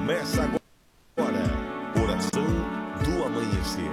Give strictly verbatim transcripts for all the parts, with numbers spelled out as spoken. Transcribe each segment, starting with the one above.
Começa agora, oração do amanhecer.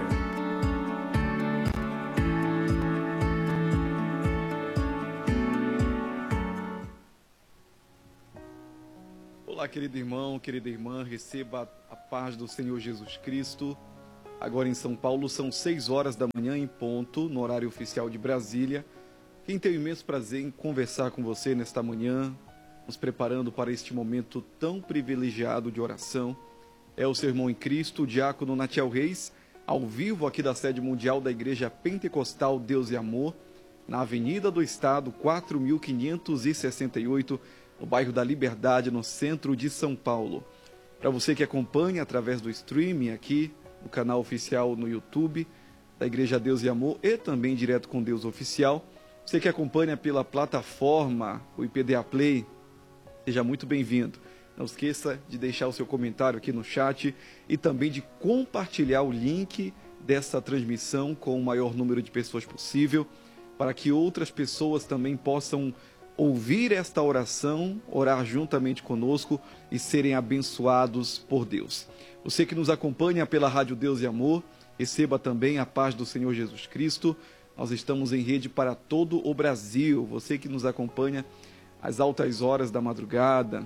Olá, querido irmão, querida irmã, receba a paz do Senhor Jesus Cristo. Agora em São Paulo são seis horas da manhã em ponto, no horário oficial de Brasília. Quem tem o imenso prazer em conversar com você nesta manhã, nos preparando para este momento tão privilegiado de oração, é o seu irmão em Cristo, o diácono Natiel Reis, ao vivo aqui da sede mundial da Igreja Pentecostal Deus e Amor, na Avenida do Estado, quatro mil quinhentos e sessenta e oito, no bairro da Liberdade, no centro de São Paulo. Para você que acompanha através do streaming aqui, no canal oficial no YouTube, da Igreja Deus e Amor, e também direto com Deus Oficial, você que acompanha pela plataforma, o I P D A Play, seja muito bem-vindo. Não esqueça de deixar o seu comentário aqui no chat e também de compartilhar o link dessa transmissão com o maior número de pessoas possível, para que outras pessoas também possam ouvir esta oração, orar juntamente conosco e serem abençoados por Deus. Você que nos acompanha pela Rádio Deus e Amor, receba também a paz do Senhor Jesus Cristo. Nós estamos em rede para todo o Brasil. Você que nos acompanha às altas horas da madrugada,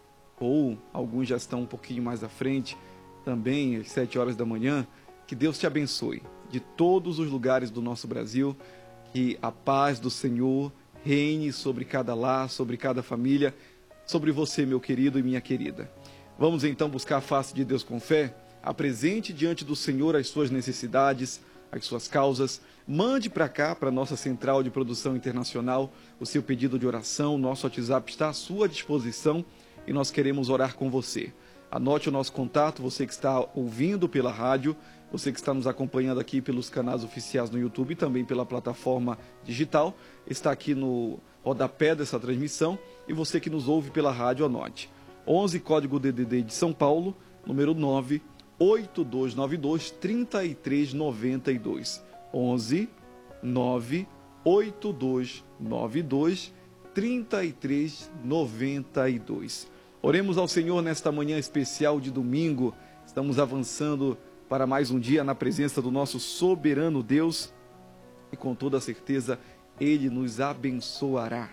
ou alguns já estão um pouquinho mais à frente, também às sete horas da manhã, que Deus te abençoe de todos os lugares do nosso Brasil, que a paz do Senhor reine sobre cada lar, sobre cada família, sobre você, meu querido e minha querida. Vamos então buscar a face de Deus com fé? Apresente diante do Senhor as suas necessidades, as suas causas. Mande para cá, para a nossa central de produção internacional, o seu pedido de oração. Nosso WhatsApp está à sua disposição e nós queremos orar com você. Anote o nosso contato, você que está ouvindo pela rádio, você que está nos acompanhando aqui pelos canais oficiais no YouTube e também pela plataforma digital, está aqui no rodapé dessa transmissão, e você que nos ouve pela rádio, anote. onze, código D D D de São Paulo, número nove oito dois nove dois, três três nove dois. onze, nove oito dois nove dois, três três nove dois. Oremos ao Senhor nesta manhã especial de domingo. Estamos avançando para mais um dia na presença do nosso soberano Deus e com toda certeza Ele nos abençoará.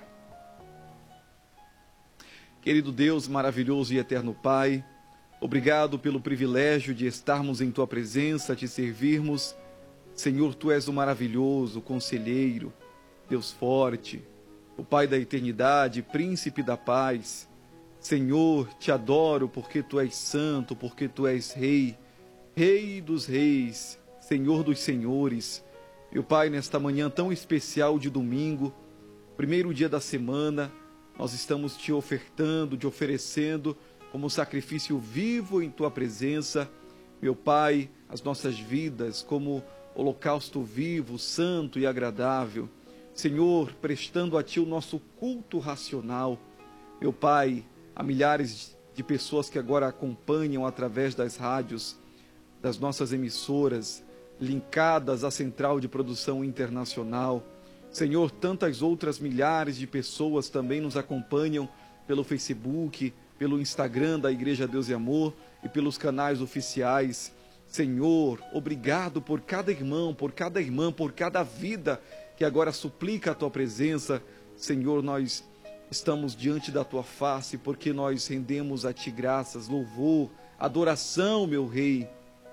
Querido Deus, maravilhoso e eterno Pai, obrigado pelo privilégio de estarmos em Tua presença, te servirmos. Senhor, Tu és o maravilhoso conselheiro, Deus forte, o Pai da eternidade, príncipe da paz. Senhor, te adoro porque Tu és santo, porque Tu és rei, Rei dos reis, Senhor dos senhores. Meu Pai, nesta manhã tão especial de domingo, primeiro dia da semana, nós estamos Te ofertando, Te oferecendo como sacrifício vivo em Tua presença. Meu Pai, as nossas vidas como holocausto vivo, santo e agradável. Senhor, prestando a Ti o nosso culto racional. Meu Pai, há milhares de pessoas que agora acompanham através das rádios, das nossas emissoras, linkadas à Central de Produção Internacional. Senhor, tantas outras milhares de pessoas também nos acompanham pelo Facebook, pelo Instagram da Igreja Deus e Amor e pelos canais oficiais. Senhor, obrigado por cada irmão, por cada irmã, por cada vida que agora suplica a Tua presença. Senhor, nós estamos diante da Tua face porque nós rendemos a Ti graças, louvor, adoração, meu Rei.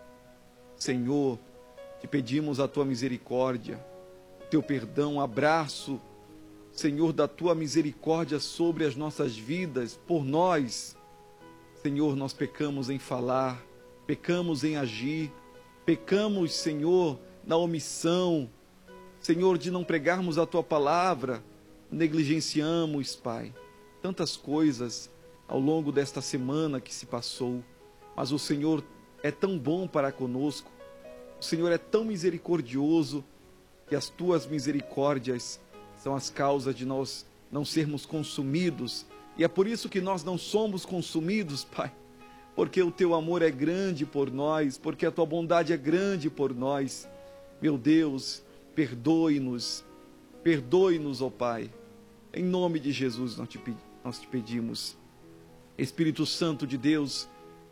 Senhor, te pedimos a Tua misericórdia, Teu perdão, abraço, Senhor, da Tua misericórdia sobre as nossas vidas, por nós. Senhor, nós pecamos em falar, pecamos em agir, pecamos, Senhor, na omissão, Senhor, de não pregarmos a Tua palavra, negligenciamos, Pai, tantas coisas ao longo desta semana que se passou, mas o Senhor é tão bom para conosco, o Senhor é tão misericordioso, que as Tuas misericórdias são as causas de nós não sermos consumidos, e é por isso que nós não somos consumidos, Pai, porque o Teu amor é grande por nós, porque a Tua bondade é grande por nós. Meu Deus, perdoe-nos, perdoe-nos, ó Pai, em nome de Jesus nós te, nós te pedimos. Espírito Santo de Deus,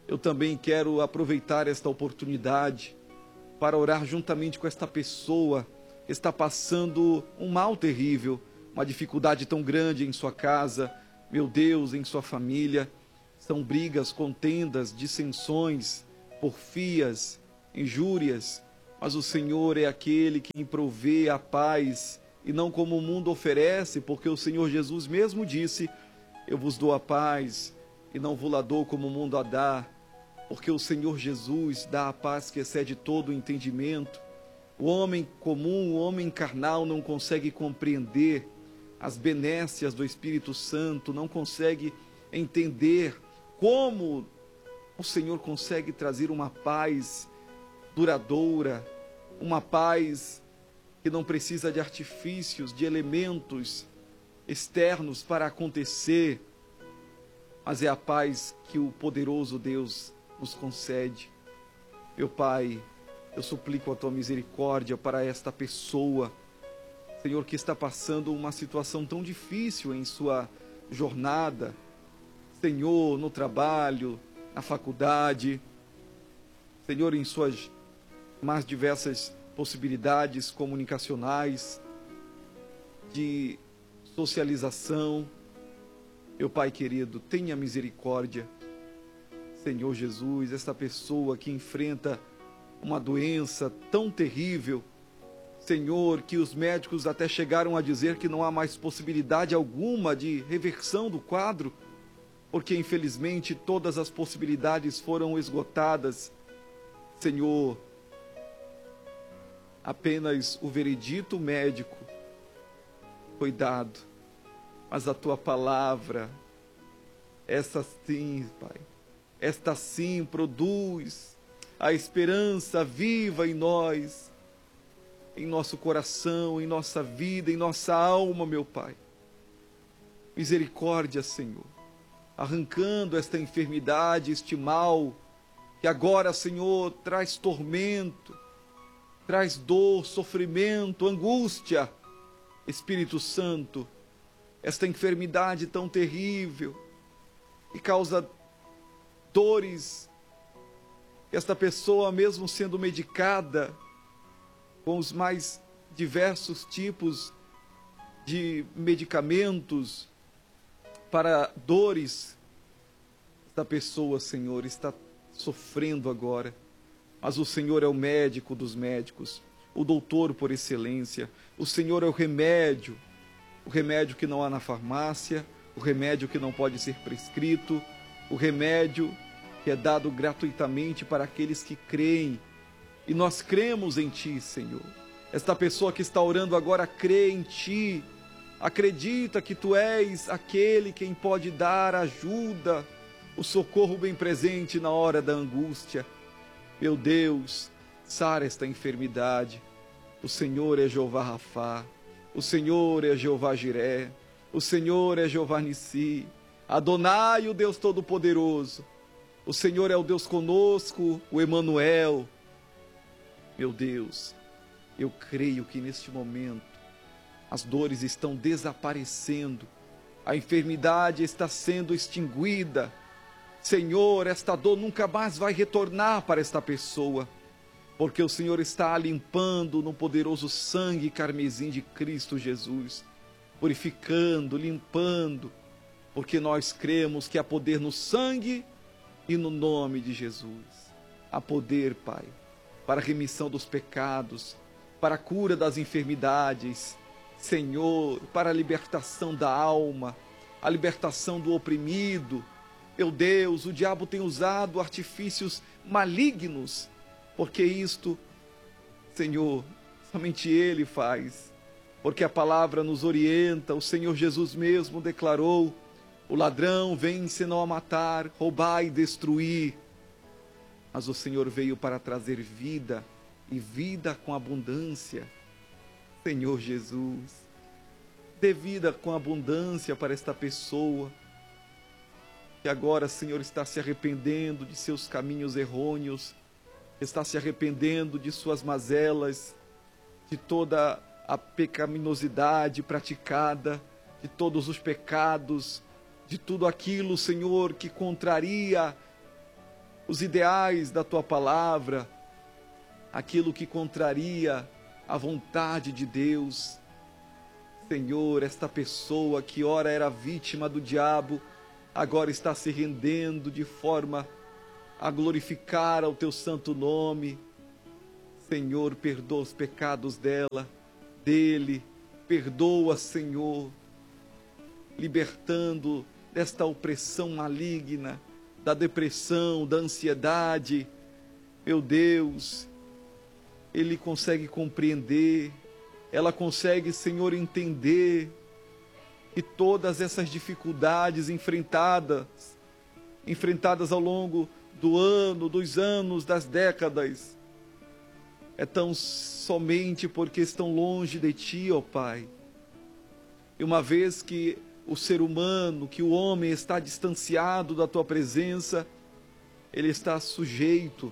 Eu também quero aproveitar esta oportunidade para orar juntamente com esta pessoa que está passando um mal terrível, uma dificuldade tão grande em sua casa, meu Deus, em sua família. São brigas, contendas, dissensões, porfias, injúrias, mas o Senhor é aquele que provê a paz, e não como o mundo oferece, porque o Senhor Jesus mesmo disse: eu vos dou a paz, e não vos la dou como o mundo a dá, porque o Senhor Jesus dá a paz que excede todo o entendimento. O homem comum, o homem carnal não consegue compreender as benécias do Espírito Santo, não consegue entender como o Senhor consegue trazer uma paz duradoura, uma paz que não precisa de artifícios, de elementos externos para acontecer, mas é a paz que o poderoso Deus nos concede. Meu Pai, eu suplico a Tua misericórdia para esta pessoa, Senhor, que está passando uma situação tão difícil em sua jornada, Senhor, no trabalho, na faculdade, Senhor, em suas mais diversas possibilidades comunicacionais, de socialização. Meu Pai querido, tenha misericórdia, Senhor Jesus, esta pessoa que enfrenta uma doença tão terrível, Senhor, que os médicos até chegaram a dizer que não há mais possibilidade alguma de reversão do quadro, porque infelizmente todas as possibilidades foram esgotadas. Senhor, apenas o veredito médico foi dado, mas a Tua palavra, esta sim, Pai, esta sim produz a esperança viva em nós, em nosso coração, em nossa vida, em nossa alma, meu Pai. Misericórdia, Senhor, arrancando esta enfermidade, este mal, que agora, Senhor, traz tormento, traz dor, sofrimento, angústia. Espírito Santo, esta enfermidade tão terrível, que causa dores, esta pessoa, mesmo sendo medicada com os mais diversos tipos de medicamentos para dores, esta pessoa, Senhor, está sofrendo agora, mas o Senhor é o médico dos médicos, o doutor por excelência. O Senhor é o remédio, o remédio que não há na farmácia, o remédio que não pode ser prescrito, o remédio que é dado gratuitamente para aqueles que creem. E nós cremos em Ti, Senhor. Esta pessoa que está orando agora crê em Ti, acredita que Tu és aquele quem pode dar ajuda, o socorro bem presente na hora da angústia. Meu Deus, sara esta enfermidade. O Senhor é Jeová Rafá, o Senhor é Jeová Jiré, o Senhor é Jeová Nissi, Adonai, o Deus Todo-Poderoso. O Senhor é o Deus conosco, o Emanuel. Meu Deus, eu creio que neste momento as dores estão desaparecendo, a enfermidade está sendo extinguida. Senhor, esta dor nunca mais vai retornar para esta pessoa, porque o Senhor está limpando no poderoso sangue carmesim de Cristo Jesus, purificando, limpando, porque nós cremos que há poder no sangue e no nome de Jesus. Há poder, Pai, para a remissão dos pecados, para a cura das enfermidades, Senhor, para a libertação da alma, a libertação do oprimido. Meu Deus, o diabo tem usado artifícios malignos, porque isto, Senhor, somente Ele faz, porque a palavra nos orienta. O Senhor Jesus mesmo declarou: o ladrão vem senão a matar, roubar e destruir, mas o Senhor veio para trazer vida, e vida com abundância. Senhor Jesus, dê vida com abundância para esta pessoa, que agora, Senhor, está se arrependendo de seus caminhos errôneos, está se arrependendo de suas mazelas, de toda a pecaminosidade praticada, de todos os pecados, de tudo aquilo, Senhor, que contraria os ideais da tua palavra, aquilo que contraria a vontade de Deus. Senhor, esta pessoa que ora era vítima do diabo, agora está se rendendo de forma a glorificar ao teu santo nome. Senhor, perdoa os pecados dela, dele, perdoa, Senhor, libertando desta opressão maligna, da depressão, da ansiedade. Meu Deus, ele consegue compreender, ela consegue, Senhor, entender que todas essas dificuldades enfrentadas, enfrentadas ao longo do ano, dos anos, das décadas, é tão somente porque estão longe de Ti, ó Pai. E uma vez que o ser humano, que o homem está distanciado da Tua presença, ele está sujeito,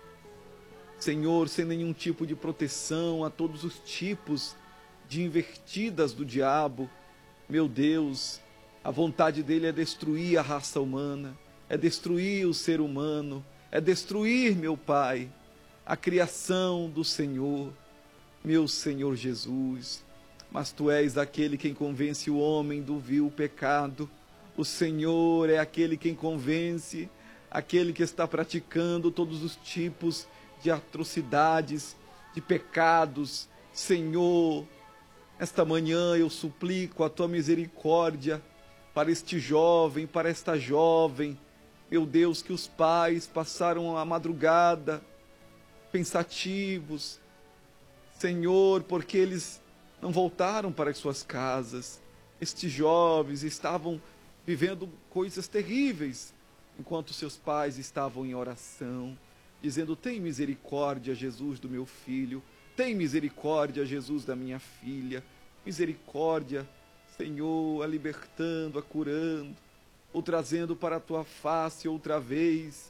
Senhor, sem nenhum tipo de proteção a todos os tipos de invertidas do diabo. Meu Deus, a vontade dele é destruir a raça humana, é destruir o ser humano, é destruir, meu Pai, a criação do Senhor, meu Senhor Jesus. Mas Tu és aquele quem convence o homem do vil pecado. O Senhor é aquele quem convence aquele que está praticando todos os tipos de atrocidades, de pecados. Senhor, esta manhã eu suplico a Tua misericórdia para este jovem, para esta jovem. Meu Deus, que os pais passaram a madrugada pensativos, Senhor, porque eles não voltaram para as suas casas. Estes jovens estavam vivendo coisas terríveis, enquanto seus pais estavam em oração, dizendo: tem misericórdia, Jesus, do meu filho, tem misericórdia, Jesus, da minha filha, misericórdia, Senhor, a libertando, a curando, o trazendo para a Tua face outra vez.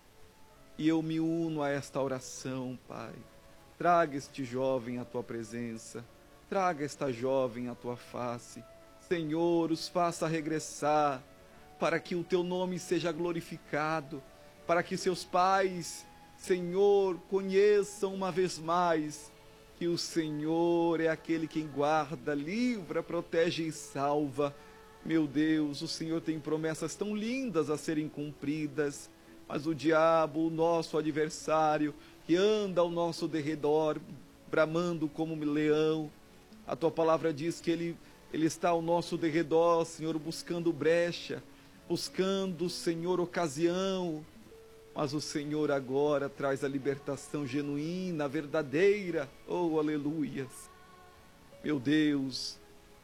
E eu me uno a esta oração, Pai. Traga este jovem à Tua presença, traga esta jovem à Tua face. Senhor, os faça regressar, para que o Teu nome seja glorificado, para que seus pais, Senhor, conheçam uma vez mais que o Senhor é aquele quem guarda, livra, protege e salva. Meu Deus, o Senhor tem promessas tão lindas a serem cumpridas, mas o diabo, o nosso adversário, que anda ao nosso derredor, bramando como um leão, a Tua palavra diz que ele, ele está ao nosso derredor, Senhor, buscando brecha, buscando, Senhor, ocasião. Mas o Senhor agora traz a libertação genuína, verdadeira. Oh, aleluias. Meu Deus,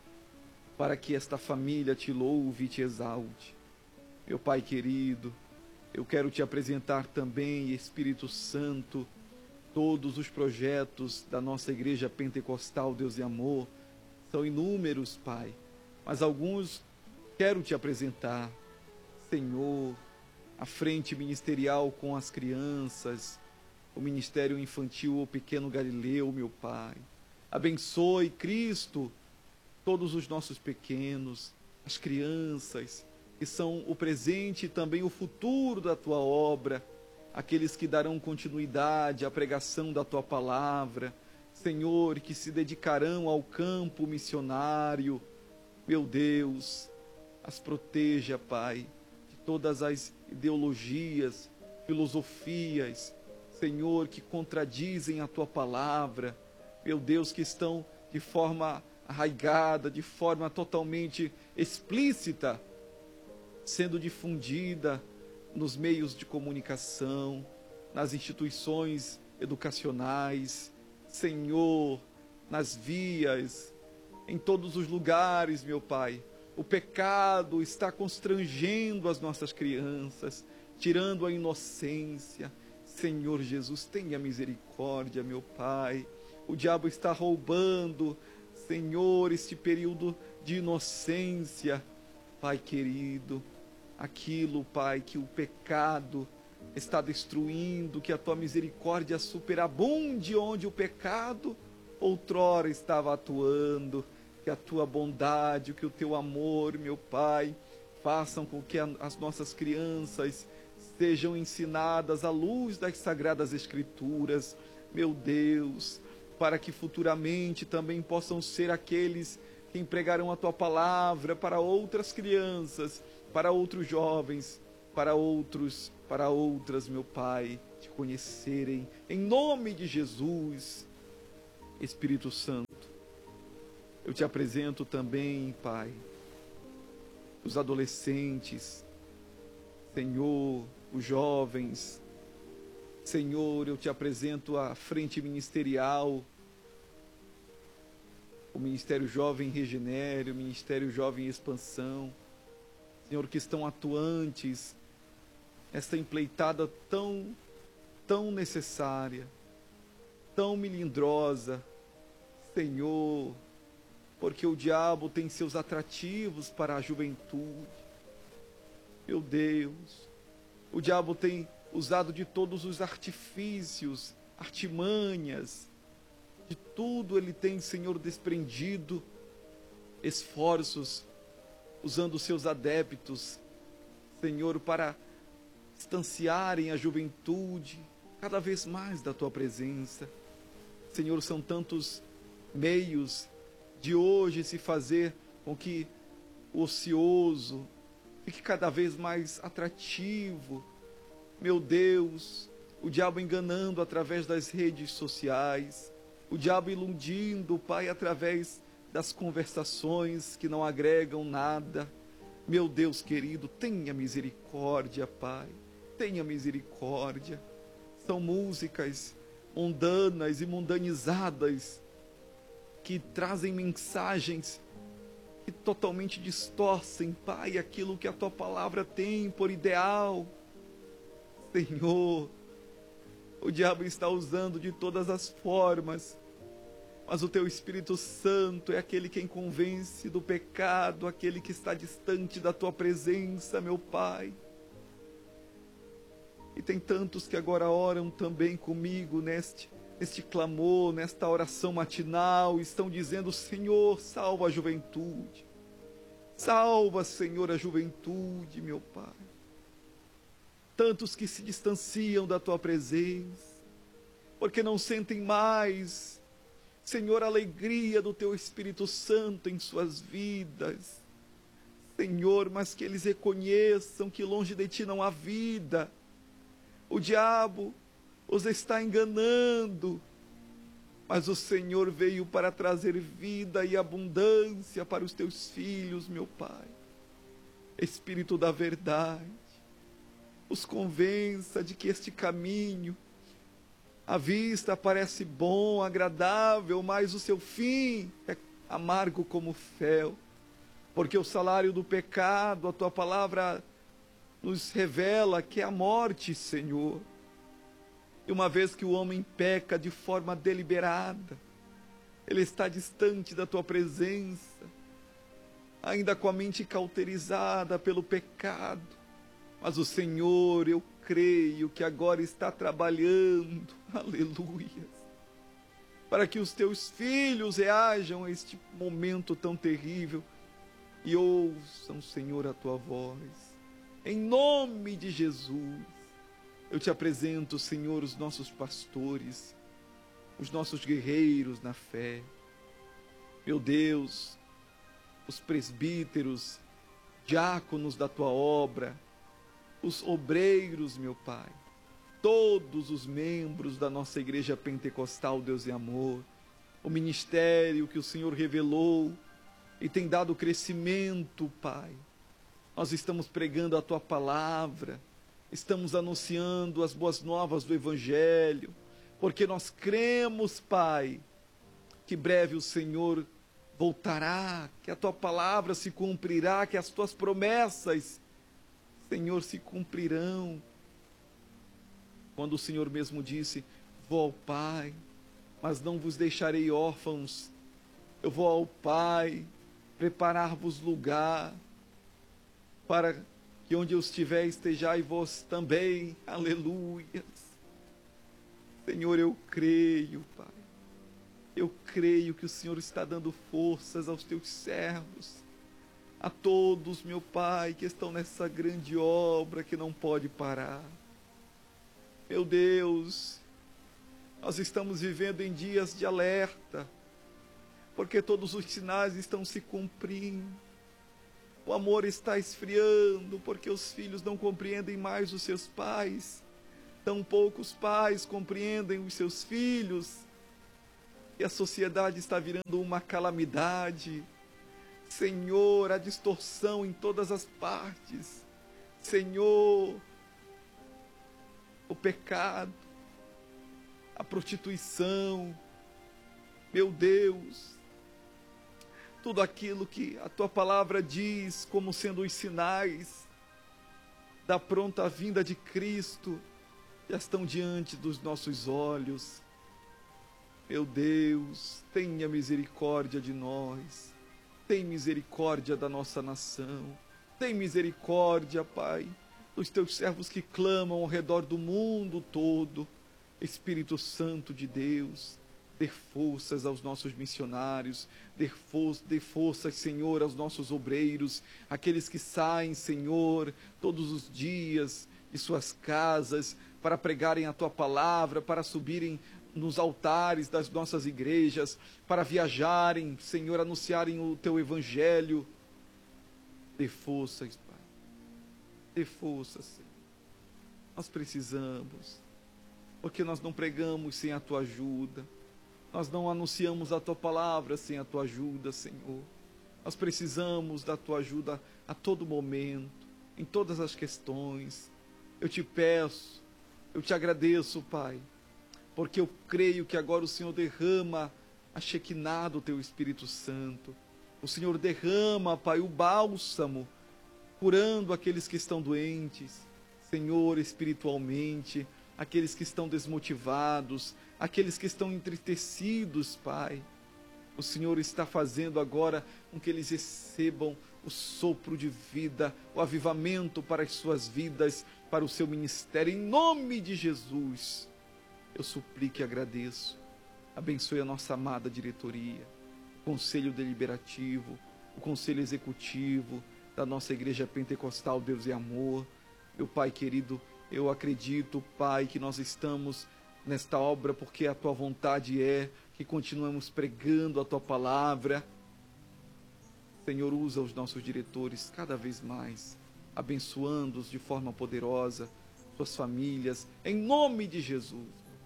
para que esta família Te louve e Te exalte. Meu Pai querido, eu quero Te apresentar também, Espírito Santo, todos os projetos da nossa Igreja Pentecostal Deus e Amor. São inúmeros, Pai, mas alguns quero Te apresentar. Senhor, a frente ministerial com as crianças, o ministério infantil, o pequeno Galileu, meu Pai. Abençoe, Cristo, todos os nossos pequenos, as crianças, que são o presente e também o futuro da Tua obra, aqueles que darão continuidade à pregação da Tua palavra, Senhor, que se dedicarão ao campo missionário. Meu Deus, as proteja, Pai, de todas as ideologias, filosofias, Senhor, que contradizem a Tua palavra, meu Deus, que estão de forma arraigada, de forma totalmente explícita, sendo difundida nos meios de comunicação, nas instituições educacionais, Senhor, nas vias, em todos os lugares, meu Pai. O pecado está constrangendo as nossas crianças, tirando a inocência. Senhor Jesus, tenha misericórdia, meu Pai. O diabo está roubando, Senhor, este período de inocência. Pai querido, aquilo, Pai, que o pecado está destruindo, que a Tua misericórdia superabunde onde o pecado outrora estava atuando, que a Tua bondade, que o Teu amor, meu Pai, façam com que a, as nossas crianças sejam ensinadas à luz das Sagradas Escrituras, meu Deus, para que futuramente também possam ser aqueles que empregarão a Tua palavra para outras crianças, para outros jovens, para outros, para outras, meu Pai, te conhecerem, em nome de Jesus. Espírito Santo, eu te apresento também, Pai, os adolescentes, Senhor, os jovens, Senhor, eu te apresento a frente ministerial, o Ministério Jovem Regenere, o Ministério Jovem Expansão, Senhor, que estão atuantes, esta empleitada tão, tão necessária, tão melindrosa, Senhor, porque o diabo tem seus atrativos para a juventude. Meu Deus, o diabo tem usado de todos os artifícios, artimanhas, de tudo ele tem, Senhor, desprendido esforços, usando os seus adeptos, Senhor, para distanciarem a juventude cada vez mais da Tua presença. Senhor, são tantos meios de hoje se fazer com que o ocioso fique cada vez mais atrativo. Meu Deus, o diabo enganando através das redes sociais, o diabo iludindo, Pai, através das conversações que não agregam nada. Meu Deus querido, tenha misericórdia, Pai, tenha misericórdia. São músicas mundanas e mundanizadas que trazem mensagens que totalmente distorcem, Pai, aquilo que a Tua palavra tem por ideal. Senhor, o diabo está usando de todas as formas, mas o Teu Espírito Santo é aquele quem convence do pecado, aquele que está distante da Tua presença, meu Pai. E tem tantos que agora oram também comigo neste, neste clamor, nesta oração matinal, estão dizendo: Senhor, salva a juventude. Salva, Senhor, a juventude, meu Pai. Tantos que se distanciam da Tua presença, porque não sentem mais, Senhor, a alegria do Teu Espírito Santo em suas vidas. Senhor, mas que eles reconheçam que longe de Ti não há vida. O diabo os está enganando, mas o Senhor veio para trazer vida e abundância para os Teus filhos, meu Pai. Espírito da verdade, os convença de que este caminho, à vista parece bom, agradável, mas o seu fim é amargo como fel, porque o salário do pecado, a Tua palavra nos revela que é a morte, Senhor. E uma vez que o homem peca de forma deliberada, ele está distante da Tua presença, ainda com a mente cauterizada pelo pecado. Mas o Senhor, eu creio que agora está trabalhando, aleluia, para que os Teus filhos reajam a este momento tão terrível e ouçam, Senhor, a Tua voz. Em nome de Jesus, eu Te apresento, Senhor, os nossos pastores, os nossos guerreiros na fé. Meu Deus, os presbíteros, diáconos da Tua obra, os obreiros, meu Pai, todos os membros da nossa Igreja Pentecostal Deus e Amor, o ministério que o Senhor revelou e tem dado crescimento, Pai. Nós estamos pregando a Tua palavra, estamos anunciando as boas novas do Evangelho, porque nós cremos, Pai, que breve o Senhor voltará, que a Tua palavra se cumprirá, que as Tuas promessas, Senhor, se cumprirão. Quando o Senhor mesmo disse: vou ao Pai, mas não vos deixarei órfãos, eu vou ao Pai preparar-vos lugar, para que onde eu estiver estejai vós também, aleluia. Senhor, eu creio, Pai, eu creio que o Senhor está dando forças aos Teus servos, a todos, meu Pai, que estão nessa grande obra que não pode parar. Meu Deus, nós estamos vivendo em dias de alerta, porque todos os sinais estão se cumprindo. O amor está esfriando, porque os filhos não compreendem mais os seus pais. Tão poucos pais compreendem os seus filhos. E a sociedade está virando uma calamidade. Senhor, a distorção em todas as partes. Senhor, o pecado, a prostituição. Meu Deus, tudo aquilo que a tua palavra diz como sendo os sinais da pronta vinda de Cristo, já estão diante dos nossos olhos. Meu Deus, tenha misericórdia de nós, tem misericórdia da nossa nação, tem misericórdia, Pai, dos teus servos que clamam ao redor do mundo todo. Espírito Santo de Deus, dê forças aos nossos missionários, dê, for dê forças, Senhor, aos nossos obreiros, aqueles que saem, Senhor, todos os dias de suas casas, para pregarem a Tua palavra, para subirem nos altares das nossas igrejas, para viajarem, Senhor, anunciarem o Teu Evangelho. Dê forças, Pai, dê forças, Senhor. Nós precisamos, porque nós não pregamos sem a Tua ajuda, nós não anunciamos a Tua palavra sem a Tua ajuda, Senhor. Nós precisamos da Tua ajuda a todo momento, em todas as questões. Eu te peço, eu te agradeço, Pai, porque eu creio que agora o Senhor derrama a Shekinah do Teu Espírito Santo. O Senhor derrama, Pai, o bálsamo, curando aqueles que estão doentes, Senhor, espiritualmente, aqueles que estão desmotivados, aqueles que estão entristecidos, Pai. O Senhor está fazendo agora com que eles recebam o sopro de vida, o avivamento para as suas vidas, para o seu ministério, em nome de Jesus. Eu suplico e agradeço. Abençoe a nossa amada diretoria, o Conselho Deliberativo, o Conselho Executivo da nossa Igreja Pentecostal Deus e Amor. Meu Pai querido, eu acredito, Pai, que nós estamos nesta obra porque a Tua vontade é que continuemos pregando a Tua palavra. Senhor, usa os nossos diretores cada vez mais, abençoando-os de forma poderosa, suas famílias, em nome de Jesus.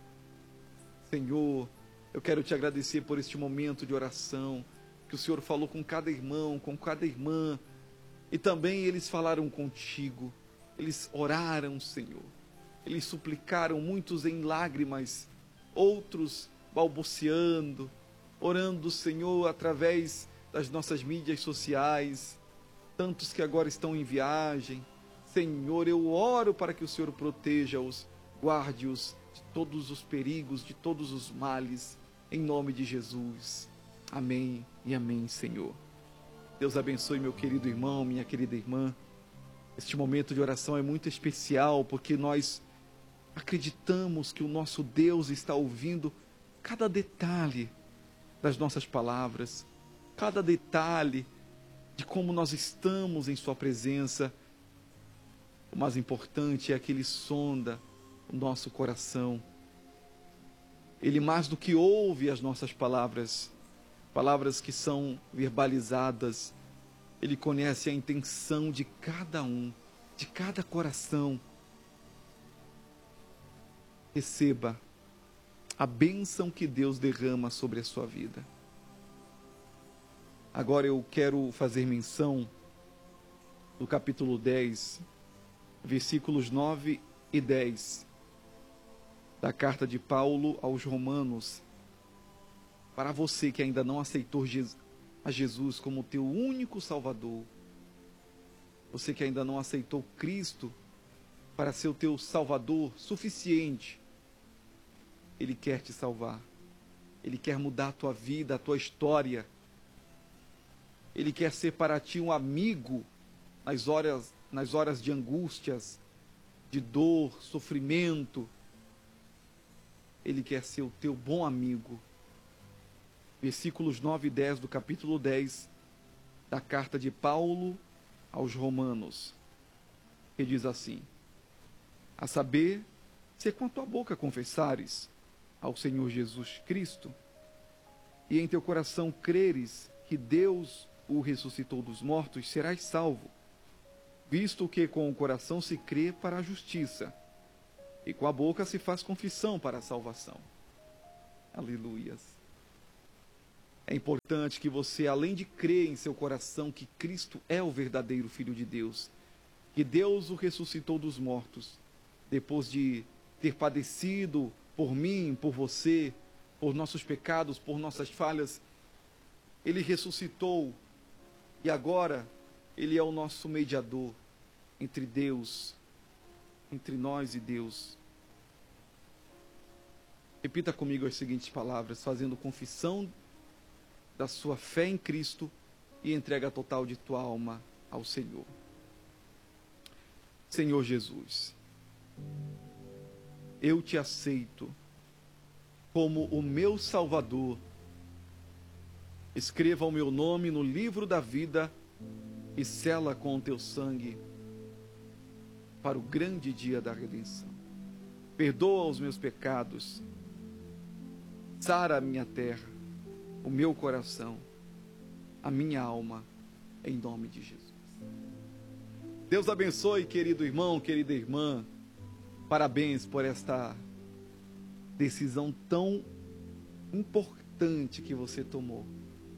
Senhor, eu quero Te agradecer por este momento de oração, que o Senhor falou com cada irmão, com cada irmã, e também eles falaram contigo, eles oraram, Senhor, eles suplicaram, muitos em lágrimas, outros balbuciando, orando, Senhor, através das nossas mídias sociais, tantos que agora estão em viagem. Senhor, eu oro para que o Senhor proteja-os, guarde-os de todos os perigos, de todos os males, em nome de Jesus. Amém e amém, Senhor. Deus abençoe meu querido irmão, minha querida irmã. Este momento de oração é muito especial, porque nós acreditamos que o nosso Deus está ouvindo cada detalhe das nossas palavras, cada detalhe de como nós estamos em Sua presença. O mais importante é que Ele sonda o nosso coração. Ele mais do que ouve as nossas palavras, palavras que são verbalizadas, Ele conhece a intenção de cada um, de cada coração. Receba a bênção que Deus derrama sobre a sua vida. Agora eu quero fazer menção do capítulo dez, versículos nove e dez, da carta de Paulo aos Romanos. Para você que ainda não aceitou a Jesus como teu único Salvador, você que ainda não aceitou Cristo para ser o teu Salvador suficiente, Ele quer te salvar, Ele quer mudar a tua vida, a tua história. Ele quer ser para ti um amigo nas horas, nas horas de angústias, de dor, sofrimento. Ele quer ser o teu bom amigo. Versículos nove e dez do capítulo dez da carta de Paulo aos Romanos, que diz assim: a saber, Se com a tua boca confessares ao Senhor Jesus Cristo, e em teu coração creres que Deus o ressuscitou dos mortos, serás salvo, visto que com o coração se crê para a justiça, e com a boca se faz confissão para a salvação. Aleluias. É importante que você, além de crer em seu coração que Cristo é o verdadeiro Filho de Deus, que Deus o ressuscitou dos mortos, depois de ter padecido por mim, por você, por nossos pecados, por nossas falhas, Ele ressuscitou e agora Ele é o nosso mediador entre Deus, entre nós e Deus. Repita comigo as seguintes palavras, fazendo confissão da sua fé em Cristo e entrega total de tua alma ao Senhor. Senhor Jesus, eu te aceito como o meu Salvador. Escreva o meu nome no livro da vida e sela com o teu sangue para o grande dia da redenção. Perdoa os meus pecados, sara a minha terra, o meu coração, a minha alma, em nome de Jesus. Deus abençoe, querido irmão, querida irmã. Parabéns por esta decisão tão importante que você tomou.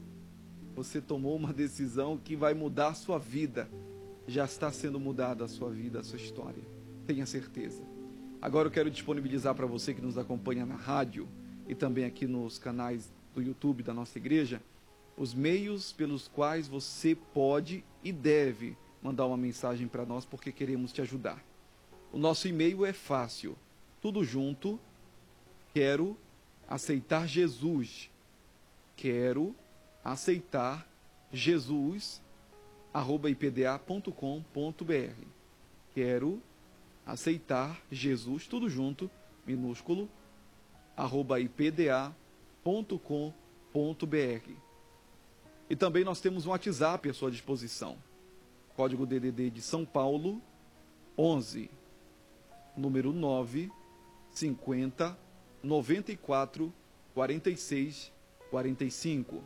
Você tomou uma decisão que vai mudar a sua vida. Já está sendo mudada a sua vida, a sua história. Tenha certeza. Agora eu quero disponibilizar para você que nos acompanha na rádio e também aqui nos canais do YouTube da nossa igreja, os meios pelos quais você pode e deve mandar uma mensagem para nós, porque queremos te ajudar. O nosso e-mail é fácil, tudo junto, quero aceitar Jesus, quero aceitar Jesus, arroba i p d a ponto com ponto b r, quero aceitar Jesus, tudo junto, minúsculo, arroba i p d a ponto com ponto b r. E também nós temos um WhatsApp à sua disposição, código D D D de São Paulo, onze, número nove, cinquenta, noventa e quatro, quarenta e seis, quarenta e cinco.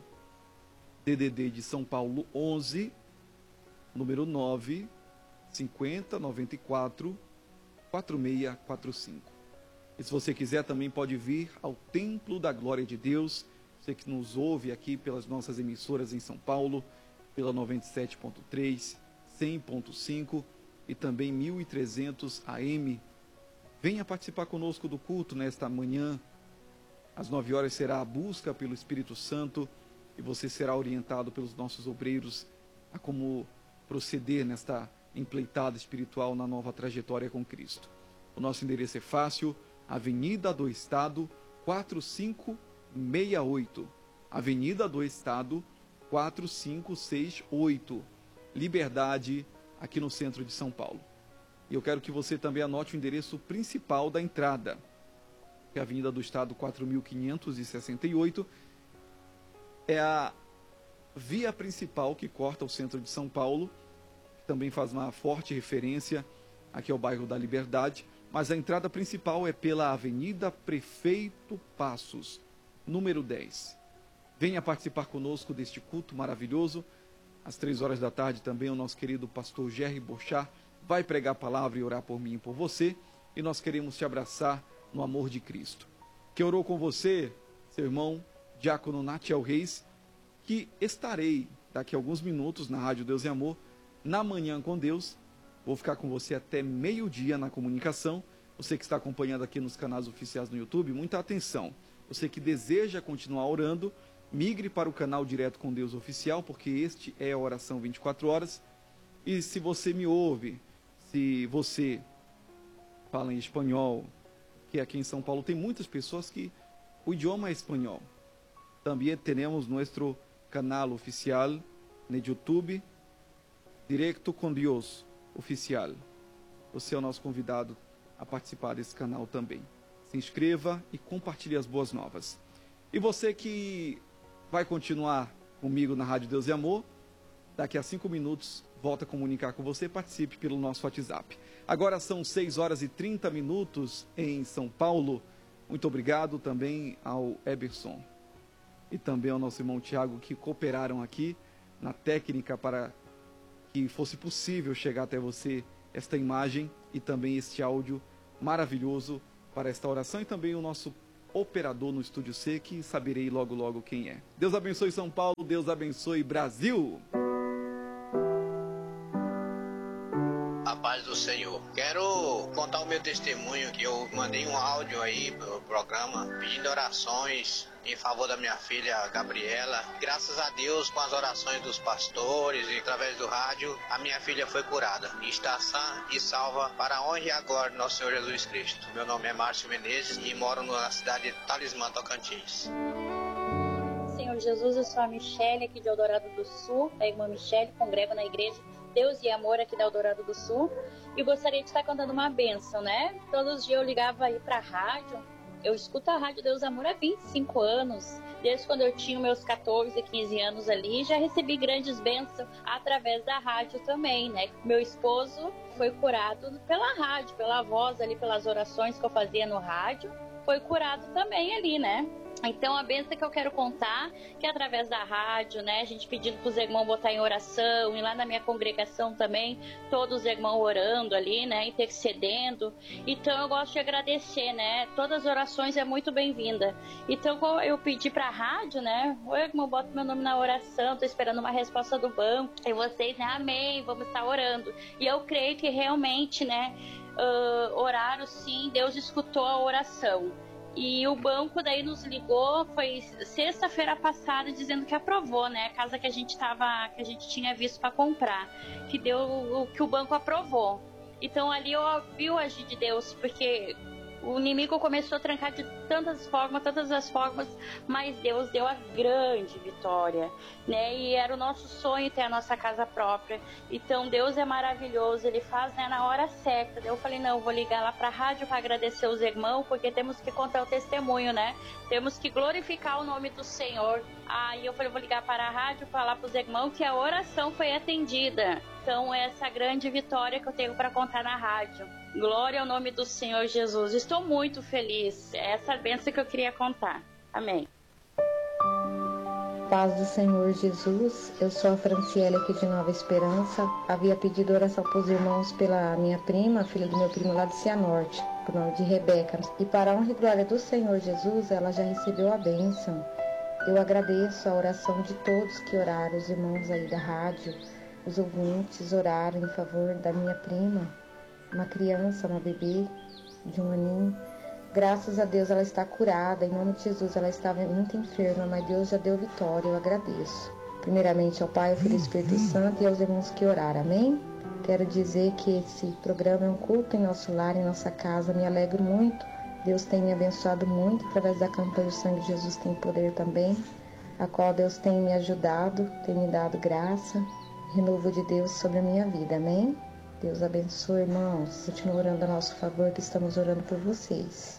D D D de São Paulo, onze, número nove, cinquenta, noventa e quatro, quarenta e seis, quarenta e cinco. E se você quiser também pode vir ao Templo da Glória de Deus, você que nos ouve aqui pelas nossas emissoras em São Paulo, pela noventa e sete ponto três, cem ponto cinco e também mil e trezentos A M. Venha participar conosco do culto nesta manhã. Às nove horas será a busca pelo Espírito Santo e você será orientado pelos nossos obreiros a como proceder nesta empleitada espiritual na nova trajetória com Cristo. O nosso endereço é fácil, Avenida do Estado, quatro cinco seis oito. Avenida do Estado, quatro cinco seis oito. Liberdade, aqui no centro de São Paulo. E eu quero que você também anote o endereço principal da entrada, que é a Avenida do Estado quatro mil quinhentos e sessenta e oito, é a via principal que corta o centro de São Paulo, que também faz uma forte referência aqui ao bairro da Liberdade, mas a entrada principal é pela Avenida Prefeito Passos, número dez. Venha participar conosco deste culto maravilhoso. Às três horas da tarde também o nosso querido pastor Jerry Bochar vai pregar a palavra e orar por mim e por você. E nós queremos te abraçar no amor de Cristo. Que orou com você, seu irmão, diácono Natiel Reis, que estarei daqui a alguns minutos na Rádio Deus e Amor, na Manhã com Deus. Vou ficar com você até meio-dia na comunicação. Você que está acompanhando aqui nos canais oficiais no YouTube, muita atenção. Você que deseja continuar orando, migre para o canal Direto com Deus Oficial, porque este é a oração vinte e quatro horas. E se você me ouve, se você fala em espanhol, que aqui em São Paulo tem muitas pessoas que o idioma é espanhol. Também temos nosso canal oficial no YouTube, Direto com Deus Oficial. Você é o nosso convidado a participar desse canal também. Se inscreva e compartilhe as boas novas. E você que vai continuar comigo na Rádio Deus e Amor, daqui a cinco minutos volta a comunicar com você, participe pelo nosso WhatsApp. Agora são seis horas e trinta minutos em São Paulo. Muito obrigado também ao Eberson e também ao nosso irmão Tiago, que cooperaram aqui na técnica para que fosse possível chegar até você esta imagem e também este áudio maravilhoso para esta oração, e também o nosso operador no Estúdio C, que saberei logo logo quem é. Deus abençoe São Paulo, Deus abençoe Brasil. A paz do Senhor. Quero contar o meu testemunho, que eu mandei um áudio aí pro programa pedindo orações em favor da minha filha Gabriela. Graças a Deus, com as orações dos pastores e através do rádio, a minha filha foi curada e está sã e salva para a honra e a glória do nosso Senhor Jesus Cristo. Meu nome é Márcio Menezes e moro na cidade de Talismã, Tocantins. Senhor Jesus, eu sou a Michele aqui de Eldorado do Sul, a irmã Michele, congrego na igreja Deus e Amor aqui da Eldorado do Sul, e gostaria de estar contando uma bênção, né? Todos os dias eu ligava aí pra rádio, eu escuto a Rádio Deus e Amor há vinte e cinco anos, desde quando eu tinha meus catorze, quinze anos ali, já recebi grandes bênçãos através da rádio também, né? Meu esposo foi curado pela rádio, pela voz ali, pelas orações que eu fazia no rádio, foi curado também ali, né? Então, a bênção que eu quero contar, que é através da rádio, né, a gente pedindo para os irmãos botar em oração, e lá na minha congregação também, todos os irmãos orando ali, né, intercedendo. Então, eu gosto de agradecer, né, todas as orações é muito bem-vinda. Então, eu pedi para a rádio, né, o irmão, bota meu nome na oração, tô esperando uma resposta do banco, e vocês, né, amém, vamos estar orando. E eu creio que realmente, né, uh, oraram sim, Deus escutou a oração. E o banco daí nos ligou, foi sexta-feira passada, dizendo que aprovou, né? A casa que a gente tava, que a gente tinha visto para comprar, que deu, que o banco aprovou. Então ali eu vi o agir de Deus, porque o inimigo começou a trancar de tantas formas, tantas as formas, mas Deus deu a grande vitória, né? E era o nosso sonho ter a nossa casa própria. Então Deus é maravilhoso, Ele faz, né, na hora certa. Eu falei, não, eu vou ligar lá para a rádio para agradecer os irmãos, porque temos que contar o testemunho, né? Temos que glorificar o nome do Senhor. Aí eu falei, vou ligar para a rádio, falar para os irmãos que a oração foi atendida. Então, essa grande vitória que eu tenho para contar na rádio. Glória ao nome do Senhor Jesus. Estou muito feliz. É essa bênção que eu queria contar. Amém. Paz do Senhor Jesus. Eu sou a Franciele aqui de Nova Esperança. Havia pedido oração para os irmãos pela minha prima, filha do meu primo lá de Cianorte, por nome de Rebeca. E para a honra e glória do Senhor Jesus, ela já recebeu a bênção. Eu agradeço a oração de todos que oraram, os irmãos aí da rádio, os ouvintes oraram em favor da minha prima, uma criança, uma bebê de um aninho. Graças a Deus ela está curada, em nome de Jesus. Ela estava muito enferma, mas Deus já deu vitória, eu agradeço. Primeiramente ao Pai, ao Filho e ao Espírito Santo e aos irmãos que oraram, amém? Quero dizer que esse programa é um culto em nosso lar, em nossa casa, me alegro muito. Deus tem me abençoado muito através da campanha O Sangue de Jesus Tem Poder também, a qual Deus tem me ajudado, tem me dado graça, renovo de Deus sobre a minha vida, amém? Deus abençoe, irmãos. Continue orando a nosso favor, que estamos orando por vocês.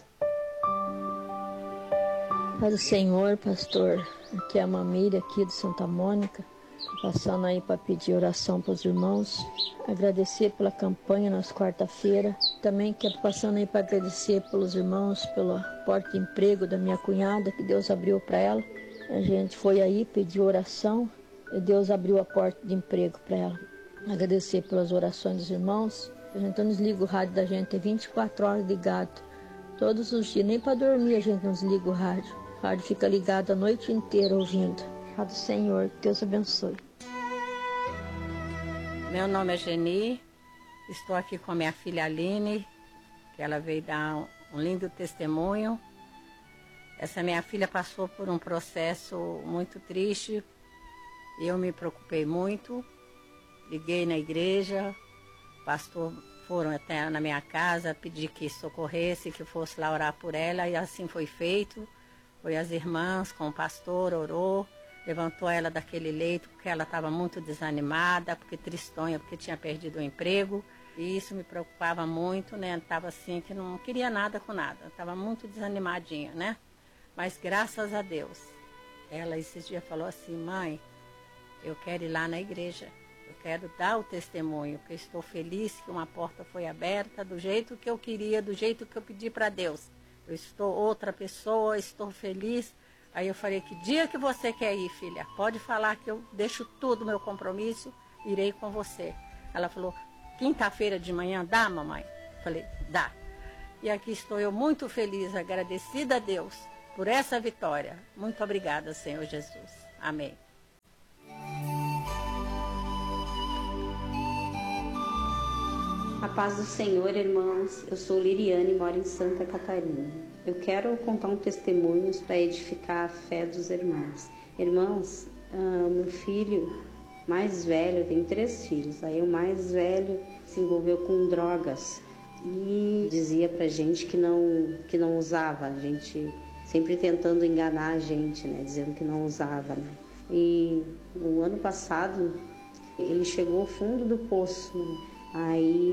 Pai do Senhor, pastor, aqui é a Mamília, aqui de Santa Mônica, passando aí para pedir oração para os irmãos, agradecer pela campanha nas quarta-feira, também quero passando aí para agradecer pelos irmãos, pela porta de emprego da minha cunhada, que Deus abriu para ela. A gente foi aí, pediu oração, e Deus abriu a porta de emprego para ela. Agradecer pelas orações dos irmãos. A gente não desliga o rádio da gente, é vinte e quatro horas ligado. Todos os dias, nem para dormir a gente não desliga o rádio. O rádio fica ligado a noite inteira ouvindo. Pai do Senhor, Deus abençoe. Meu nome é Geni, estou aqui com a minha filha Aline, que ela veio dar um lindo testemunho. Essa minha filha passou por um processo muito triste, eu me preocupei muito, liguei na igreja, o pastor foram até na minha casa pedir que socorresse, que fosse lá orar por ela, e assim foi feito. Foi as irmãs com o pastor, orou, levantou ela daquele leito, porque ela estava muito desanimada, porque tristonha, porque tinha perdido o emprego. E isso me preocupava muito, né? Estava assim, que não queria nada com nada, estava muito desanimadinha, né? Mas graças a Deus, ela esses dias falou assim, mãe, eu quero ir lá na igreja. Eu quero dar o testemunho, que eu estou feliz que uma porta foi aberta do jeito que eu queria, do jeito que eu pedi para Deus. Eu estou outra pessoa, estou feliz. Aí eu falei, que dia que você quer ir, filha? Pode falar que eu deixo tudo, meu compromisso, irei com você. Ela falou, quinta-feira de manhã dá, mamãe? Falei, dá. E aqui estou eu muito feliz, agradecida a Deus por essa vitória. Muito obrigada, Senhor Jesus. Amém. A paz do Senhor, irmãos. Eu sou Liriane e moro em Santa Catarina. Eu quero contar um testemunho para edificar a fé dos irmãos. Irmãos, ah, meu filho mais velho, eu tenho três filhos, aí o mais velho se envolveu com drogas e dizia pra gente que não, que não usava, a gente sempre tentando enganar a gente, né, dizendo que não usava, né. E no ano passado ele chegou ao fundo do poço, né? Aí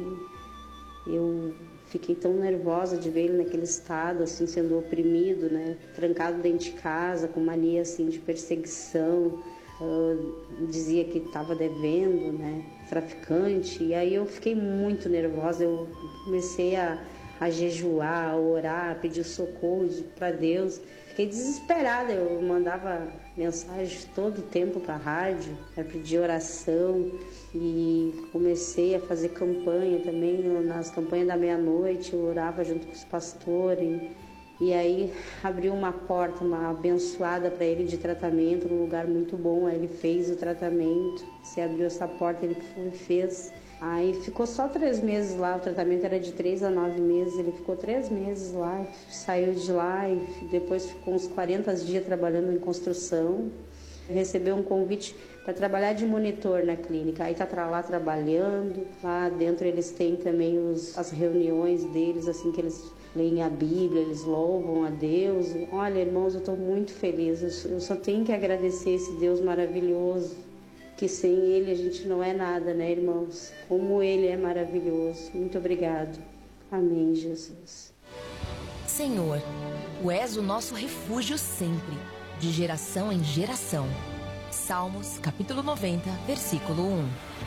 eu fiquei tão nervosa de ver ele naquele estado, assim, sendo oprimido, né? Trancado dentro de casa, com mania, assim, de perseguição. Uh, dizia que estava devendo, né? Traficante. E aí eu fiquei muito nervosa. Eu comecei a, a jejuar, a orar, a pedir socorro para Deus. Fiquei desesperada. Eu mandava mensagens todo o tempo para a rádio, para pedir oração. E comecei a fazer campanha também, nas campanhas da meia-noite, eu orava junto com os pastores. E aí abriu uma porta, uma abençoada para ele de tratamento, num lugar muito bom. Aí ele fez o tratamento, se abriu essa porta, ele foi, fez. Aí ficou só três meses lá, o tratamento era de três a nove meses, ele ficou três meses lá, saiu de lá e depois ficou uns quarenta dias trabalhando em construção. Recebeu um convite para trabalhar de monitor na clínica, aí tá lá trabalhando, lá dentro eles têm também os, as reuniões deles, assim, que eles leem a Bíblia, eles louvam a Deus. Olha, irmãos, eu estou muito feliz, eu, eu só tenho que agradecer esse Deus maravilhoso, que sem Ele a gente não é nada, né, irmãos? Como Ele é maravilhoso. Muito obrigado. Amém, Jesus. Senhor, Tu és o nosso refúgio sempre, de geração em geração. Salmos, capítulo noventa, versículo um.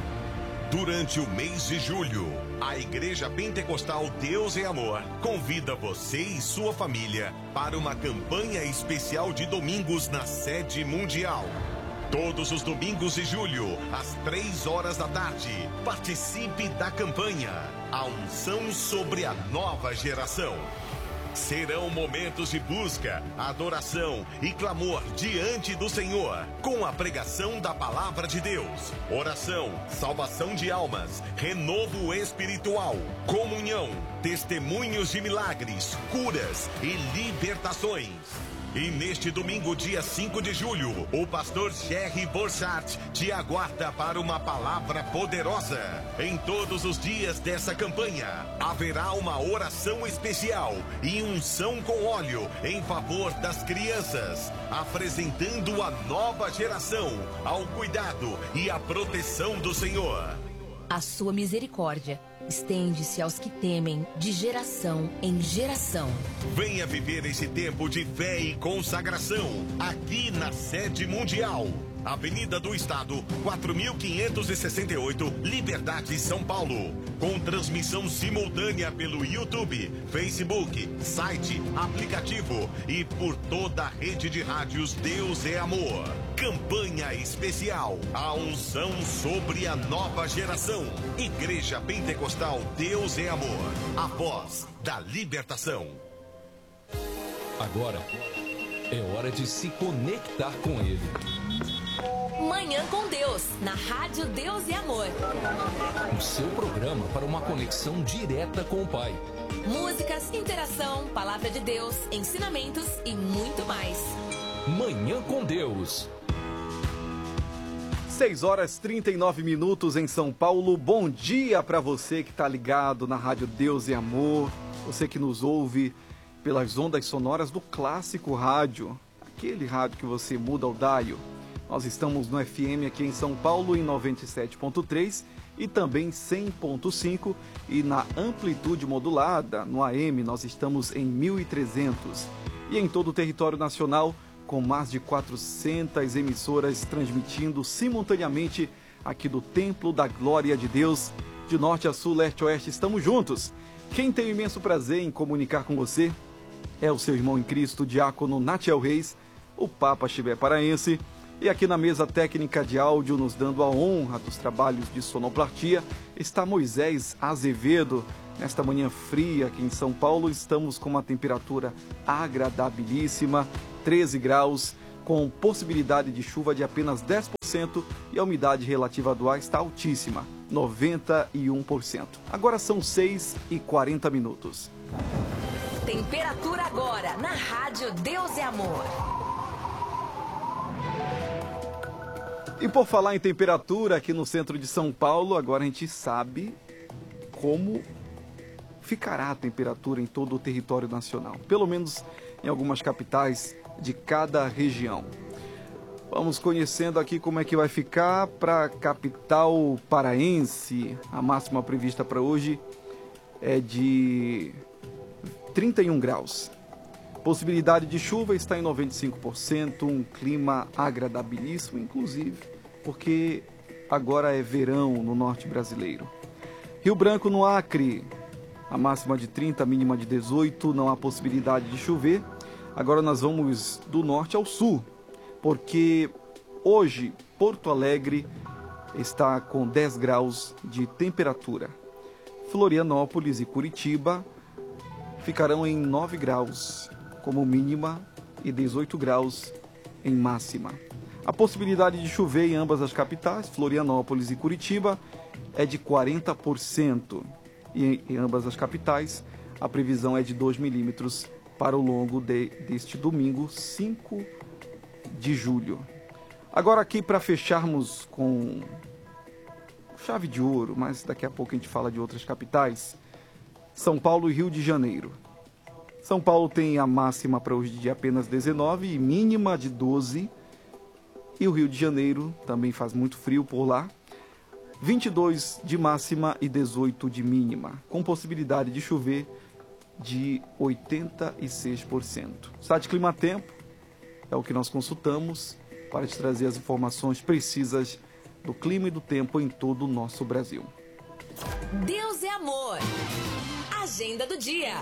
Durante o mês de julho, a Igreja Pentecostal Deus é Amor convida você e sua família para uma campanha especial de domingos na sede mundial. Todos os domingos de julho, às três horas da tarde, participe da campanha A Unção sobre a Nova Geração. Serão momentos de busca, adoração e clamor diante do Senhor, com a pregação da Palavra de Deus, oração, salvação de almas, renovo espiritual, comunhão, testemunhos de milagres, curas e libertações. E neste domingo, dia cinco de julho, o pastor Jerry Borchardt te aguarda para uma palavra poderosa. Em todos os dias dessa campanha, haverá uma oração especial e unção com óleo em favor das crianças, apresentando a nova geração ao cuidado e à proteção do Senhor. A sua misericórdia estende-se aos que temem de geração em geração. Venha viver esse tempo de fé e consagração aqui na sede mundial. Avenida do Estado, quatro mil quinhentos e sessenta e oito, Liberdade, São Paulo. Com transmissão simultânea pelo YouTube, Facebook, site, aplicativo e por toda a rede de rádios Deus é Amor. Campanha especial, a unção sobre a nova geração. Igreja Pentecostal Deus é Amor, a voz da libertação. Agora é hora de se conectar com Ele. Manhã com Deus, na Rádio Deus e Amor. O seu programa para uma conexão direta com o Pai. Músicas, interação, palavra de Deus, ensinamentos e muito mais. Manhã com Deus. seis horas e trinta e nove minutos em São Paulo. Bom dia para você que está ligado na Rádio Deus e Amor. Você que nos ouve pelas ondas sonoras do Clássico Rádio. Aquele rádio que você muda o dial. Nós estamos no F M aqui em São Paulo em noventa e sete ponto três e também cem ponto cinco, e na amplitude modulada no A M nós estamos em mil e trezentos, e em todo o território nacional com mais de quatrocentas emissoras transmitindo simultaneamente aqui do Templo da Glória de Deus. De norte a sul, leste a oeste, estamos juntos. Quem tem o imenso prazer em comunicar com você é o seu irmão em Cristo, diácono Natiel Reis, o Papa Chibé Paraense. E aqui na mesa técnica de áudio, nos dando a honra dos trabalhos de sonoplastia, está Moisés Azevedo. Nesta manhã fria aqui em São Paulo, estamos com uma temperatura agradabilíssima, treze graus, com possibilidade de chuva de apenas dez por cento e a umidade relativa do ar está altíssima, noventa e um por cento. Agora são seis e quarenta minutos. Temperatura agora na Rádio Deus é Amor. E por falar em temperatura aqui no centro de São Paulo, agora a gente sabe como ficará a temperatura em todo o território nacional, pelo menos em algumas capitais de cada região. Vamos conhecendo aqui como é que vai ficar para a capital paraense. A máxima prevista para hoje é de trinta e um graus. Possibilidade de chuva está em noventa e cinco por cento, um clima agradabilíssimo, inclusive, porque agora é verão no norte brasileiro. Rio Branco, no Acre, a máxima de trinta, a mínima de dezoito, não há possibilidade de chover. Agora nós vamos do norte ao sul, porque hoje Porto Alegre está com dez graus de temperatura. Florianópolis e Curitiba ficarão em nove graus como mínima e dezoito graus em máxima. A possibilidade de chover em ambas as capitais, Florianópolis e Curitiba, é de quarenta por cento. E em ambas as capitais, a previsão é de dois milímetros para o longo de, deste domingo, cinco de julho. Agora aqui para fecharmos com chave de ouro, mas daqui a pouco a gente fala de outras capitais, São Paulo e Rio de Janeiro. São Paulo tem a máxima para hoje de apenas dezenove e mínima de doze. E o Rio de Janeiro também faz muito frio por lá. vinte e dois de máxima e dezoito de mínima, com possibilidade de chover de oitenta e seis por cento. O site Climatempo é o que nós consultamos para te trazer as informações precisas do clima e do tempo em todo o nosso Brasil. Deus é amor. Agenda do dia.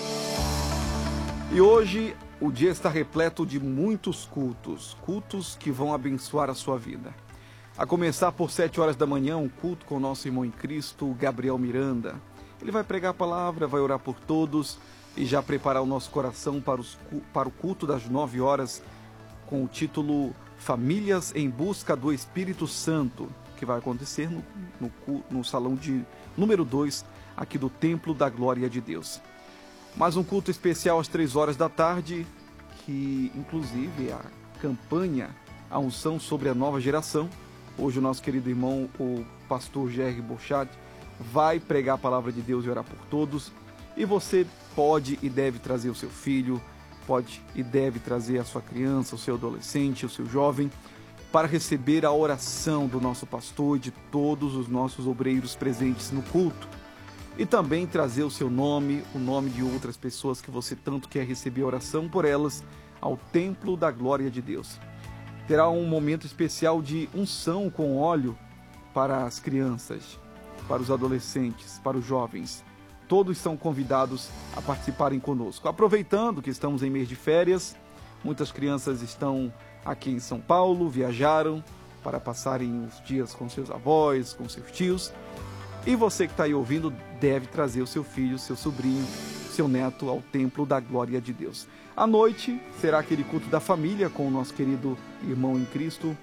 E hoje o dia está repleto de muitos cultos, cultos que vão abençoar a sua vida. A começar por sete horas da manhã, um culto com o nosso irmão em Cristo, Gabriel Miranda. Ele vai pregar a palavra, vai orar por todos e já preparar o nosso coração para, os, para o culto das nove horas, com o título Famílias em Busca do Espírito Santo, que vai acontecer no, no, no salão de número dois, aqui do Templo da Glória de Deus. Mais um culto especial às três horas da tarde, que inclusive é a campanha, a unção sobre a nova geração. Hoje o nosso querido irmão, o pastor Jerry Bochat, vai pregar a palavra de Deus e orar por todos. E você pode e deve trazer o seu filho, pode e deve trazer a sua criança, o seu adolescente, o seu jovem, para receber a oração do nosso pastor e de todos os nossos obreiros presentes no culto. E também trazer o seu nome, o nome de outras pessoas que você tanto quer receber oração por elas, ao Templo da Glória de Deus. Terá um momento especial de unção com óleo para as crianças, para os adolescentes, para os jovens. Todos são convidados a participarem conosco. Aproveitando que estamos em mês de férias, muitas crianças estão aqui em São Paulo, viajaram para passarem os dias com seus avós, com seus tios. E você que está aí ouvindo deve trazer o seu filho, seu sobrinho, seu neto ao Templo da Glória de Deus. À noite será aquele culto da família com o nosso querido irmão em Cristo,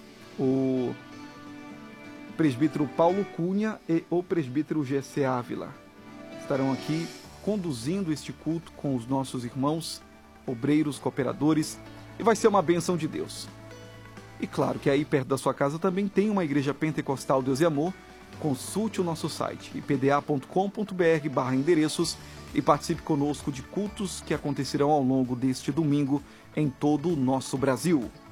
o presbítero Paulo Cunha e o presbítero G C Ávila. Estarão aqui conduzindo este culto com os nossos irmãos, obreiros, cooperadores, e vai ser uma bênção de Deus. E claro que aí perto da sua casa também tem uma igreja pentecostal Deus e Amor. Consulte o nosso site i p d a ponto com ponto b r barra endereços e participe conosco de cultos que acontecerão ao longo deste domingo em todo o nosso Brasil.